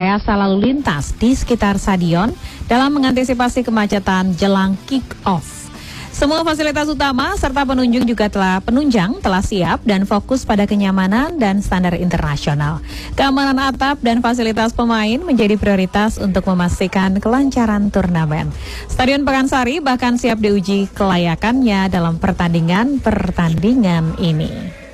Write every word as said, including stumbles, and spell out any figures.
rekayasa lalu lintas di sekitar stadion dalam mengantisipasi kemacetan jelang kick-off. Semua fasilitas utama serta penunjang juga telah penunjang telah siap dan fokus pada kenyamanan dan standar internasional. Keamanan atap dan fasilitas pemain menjadi prioritas untuk memastikan kelancaran turnamen. Stadion Pakansari bahkan siap diuji kelayakannya dalam pertandingan-pertandingan ini.